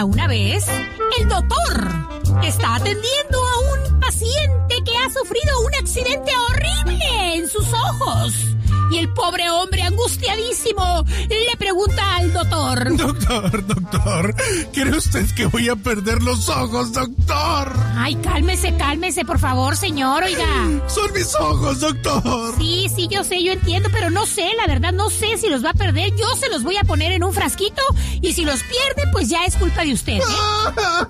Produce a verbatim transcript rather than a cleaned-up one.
Érase una vez el doctor que está atendiendo a un paciente que ha sufrido un accidente horrible en sus ojos. Y el pobre hombre, angustiadísimo, le pregunta al doctor: Doctor, doctor, ¿cree usted que voy a perder los ojos, doctor? Ay, cálmese, cálmese, por favor, señor, oiga. Son mis ojos, doctor. Sí, sí, yo sé, yo entiendo, pero no sé, la verdad, no sé si los va a perder. Yo se los voy a poner en un frasquito y si los pierde, pues ya es culpa de usted, ¿eh?